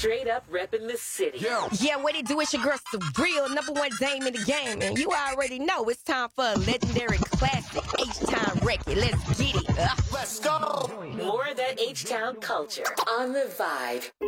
Straight up repping the city. Yeah, what it do? It's your girl, Surreal, #1 dame in the game. And you already know it's time for a legendary classic, H-Town record. Let's get it. Let's go. More of that H-Town culture on The Vibe.